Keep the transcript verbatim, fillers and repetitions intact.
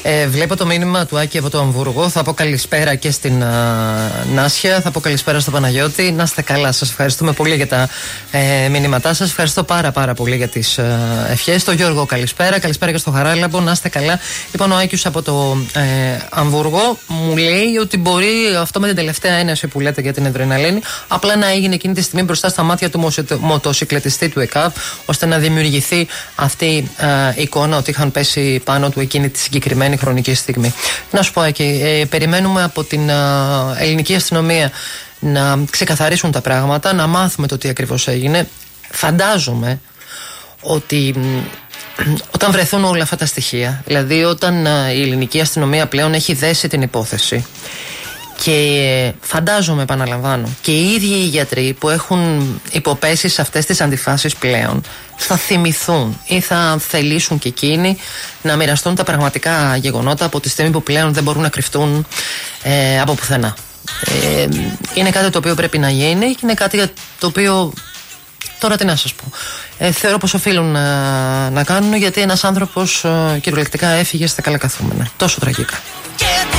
Ε, βλέπω το μήνυμα του Άκη από το Αμβούργο. Θα πω καλησπέρα και στην α, Νάσια. Θα πω καλησπέρα στο Παναγιώτη. Να είστε καλά. Σας ευχαριστούμε πολύ για τα ε, μηνύματά σας. Ευχαριστώ πάρα πάρα πολύ για τις ε, ευχές. Στο Γιώργο καλησπέρα. Καλησπέρα και στο Χαράλαμπο. Να είστε καλά. Λοιπόν, ο Άκης από το ε, Αμβούργο μου λέει ότι μπορεί αυτό με την τελευταία ένεση που λέτε για την αδρεναλίνη απλά να έγινε εκείνη τη στιγμή μπροστά στα μάτια του μοτοσυκλετιστή του ΕΚΑΒ, ώστε να δημιουργηθεί αυτή η ε, εικόνα ότι είχαν πέσει πάνω του εκείνη τη συγκεκριμένη χρονική στιγμή. Να σου πω, Άκη, ε, περιμένουμε από την ε, ελληνική αστυνομία να ξεκαθαρίσουν τα πράγματα, να μάθουμε το τι ακριβώς έγινε. Φαντάζομαι ότι όταν βρεθούν όλα αυτά τα στοιχεία, δηλαδή όταν η ελληνική αστυνομία πλέον έχει δέσει την υπόθεση και φαντάζομαι, επαναλαμβάνω, και οι ίδιοι οι γιατροί που έχουν υποπέσει σε αυτές τις αντιφάσεις πλέον θα θυμηθούν ή θα θελήσουν και εκείνοι να μοιραστούν τα πραγματικά γεγονότα από τη στιγμή που πλέον δεν μπορούν να κρυφτούν ε, από πουθενά. Ε, είναι κάτι το οποίο πρέπει να γίνει και είναι κάτι το οποίο τώρα τι να σας πω, ε, θεωρώ πως οφείλουν να, να κάνουν, γιατί ένας άνθρωπος ε, κυριολεκτικά έφυγε στα καλά καθούμενα. Τόσο τραγικά.